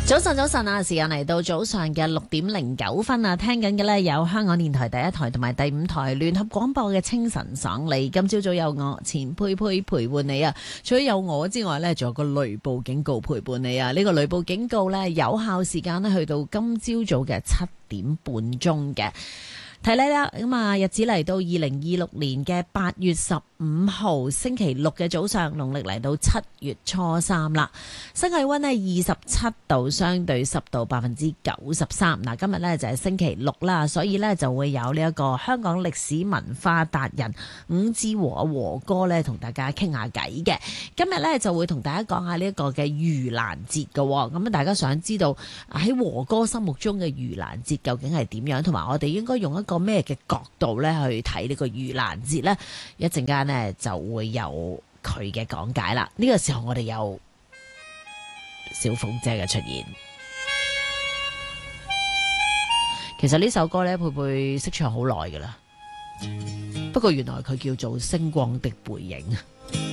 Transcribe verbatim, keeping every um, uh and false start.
早晨，早晨啊！時間嚟到早上嘅六點零九分啊，聽緊嘅呢有香港電台第一台同埋第五台聯合廣播嘅清晨爽利。今朝早有我錢佩佩陪伴你啊！除咗有我之外呢，仲有個雷暴警告陪伴你啊！呢、這個雷暴警告呢，有效時間呢去到今朝早嘅七點半鐘嘅。睇你啦，咁啊日子嚟到二零二六年嘅八月十五號星期六嘅早上，農曆嚟到七月初三啦。新氣溫呢二十七度，相對濕度百分之九十三。嗱，今日呢就係星期六啦，所以呢就會有呢一個香港歷史文化達人伍志和和哥呢同大家傾下偈嘅。今日呢就會同大家講下呢一個嘅盂蘭節嘅。咁大家想知道喺和哥心目中嘅盂蘭節究竟係點樣，同埋我哋應該用一個咩嘅角度咧去睇呢個盂蘭節呢？一陣間呢就會有佢嘅講解啦。呢、這個時候我哋有小鳳姐嘅出現。其實呢首歌呢，佩佩識唱好耐噶啦，不過原來佢叫做《星光的背影》。